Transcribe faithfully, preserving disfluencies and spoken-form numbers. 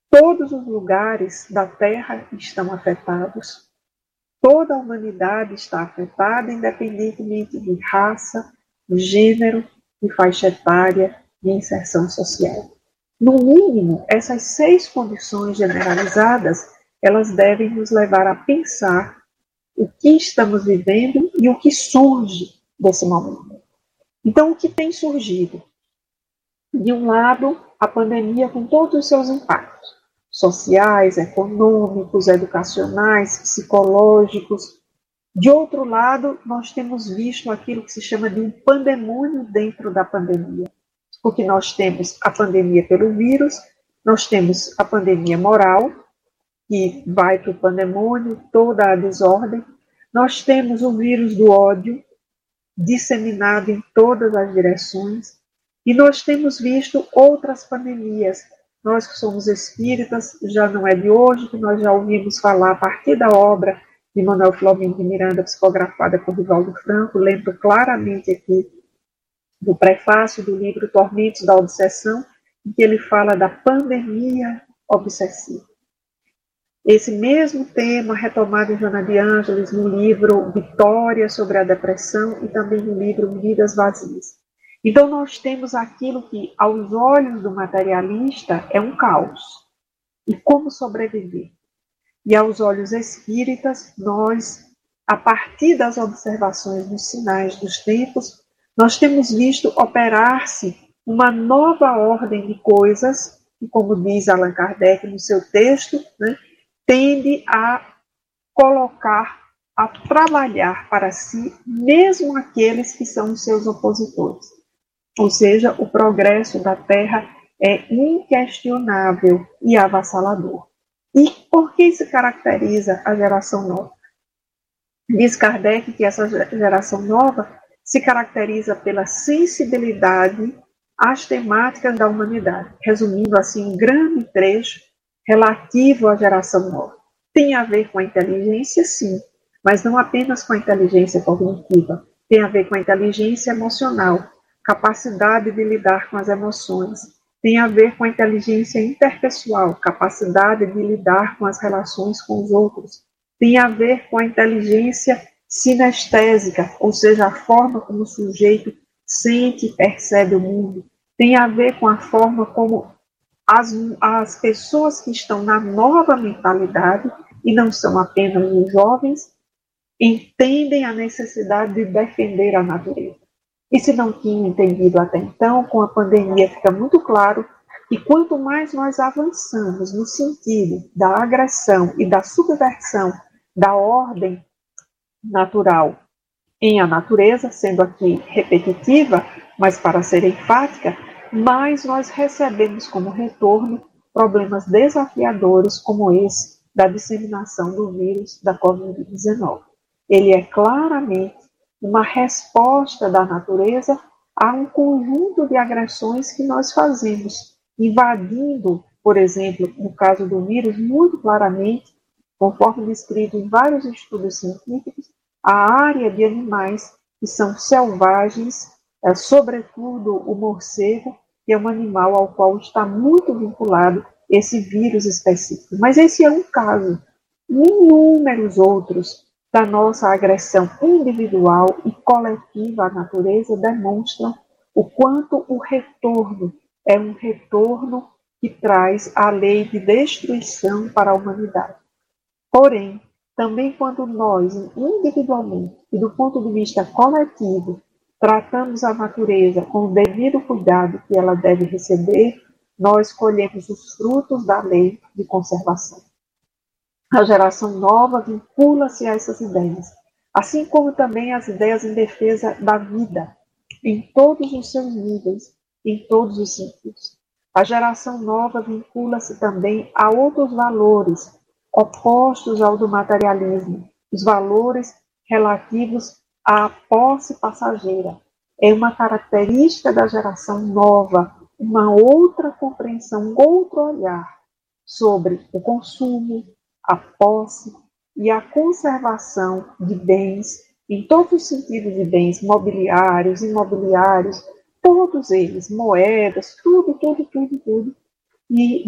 Todos os lugares da Terra estão afetados, toda a humanidade está afetada, independentemente de raça, de gênero, de faixa etária, de inserção social. No mínimo, essas seis condições generalizadas, elas devem nos levar a pensar o que estamos vivendo e o que surge desse momento. Então, o que tem surgido? De um lado, a pandemia com todos os seus impactos sociais, econômicos, educacionais, psicológicos. De outro lado, nós temos visto aquilo que se chama de um pandemônio dentro da pandemia, porque nós temos a pandemia pelo vírus, nós temos a pandemia moral, que vai para o pandemônio, toda a desordem, nós temos o vírus do ódio, disseminado em todas as direções, e nós temos visto outras pandemias. Nós que somos espíritas, já não é de hoje que nós já ouvimos falar a partir da obra de Manuel Filomeno de Miranda, psicografada por Divaldo Franco, lembro claramente aqui do prefácio do livro Tormentos da Obsessão, em que ele fala da pandemia obsessiva. Esse mesmo tema retomado em Joana de Ângeles no livro Vitória sobre a Depressão e também no livro Vidas Vazias. Então nós temos aquilo que, aos olhos do materialista, é um caos. E como sobreviver? E aos olhos espíritas, nós, a partir das observações dos sinais dos tempos, nós temos visto operar-se uma nova ordem de coisas, que, como diz Allan Kardec no seu texto, né, tende a colocar, a trabalhar para si, mesmo aqueles que são os seus opositores. Ou seja, o progresso da Terra é inquestionável e avassalador. E por que se caracteriza a geração nova? Diz Kardec que essa geração nova se caracteriza pela sensibilidade às temáticas da humanidade. Resumindo assim, um grande trecho relativo à geração nova. Tem a ver com a inteligência, sim, mas não apenas com a inteligência cognitiva. Tem a ver com a inteligência emocional, capacidade de lidar com as emoções. Tem a ver com a inteligência interpessoal, capacidade de lidar com as relações com os outros. Tem a ver com a inteligência sinestésica, ou seja, a forma como o sujeito sente e percebe o mundo. Tem a ver com a forma como as, as pessoas que estão na nova mentalidade, e não são apenas os jovens, entendem a necessidade de defender a natureza. E se não tinham entendido até então, com a pandemia fica muito claro que quanto mais nós avançamos no sentido da agressão e da subversão da ordem natural em a natureza, sendo aqui repetitiva, mas para ser enfática, mais nós recebemos como retorno problemas desafiadores como esse da disseminação do vírus da covid dezenove. Ele é claramente uma resposta da natureza a um conjunto de agressões que nós fazemos, invadindo, por exemplo, no caso do vírus, muito claramente, conforme descrito em vários estudos científicos, a área de animais que são selvagens, é, sobretudo o morcego, que é um animal ao qual está muito vinculado esse vírus específico. Mas esse é um caso, inúmeros outros da nossa agressão individual e coletiva à natureza demonstram o quanto o retorno é um retorno que traz a lei de destruição para a humanidade. Porém, também quando nós, individualmente e do ponto de vista coletivo, tratamos a natureza com o devido cuidado que ela deve receber, nós colhemos os frutos da lei de conservação. A geração nova vincula-se a essas ideias, assim como também as ideias em defesa da vida, em todos os seus níveis, em todos os sentidos. A geração nova vincula-se também a outros valores, opostos ao do materialismo, os valores relativos à posse passageira. É uma característica da geração nova, uma outra compreensão, um outro olhar sobre o consumo, a posse e a conservação de bens, em todos os sentidos de bens mobiliários, imobiliários, todos eles, moedas, tudo, tudo, tudo, tudo, e